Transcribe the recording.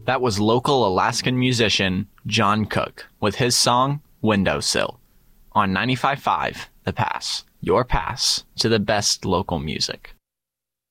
That was local Alaskan musician John Cook with his song Windowsill on 95.5 The Pass, your pass to the best local music.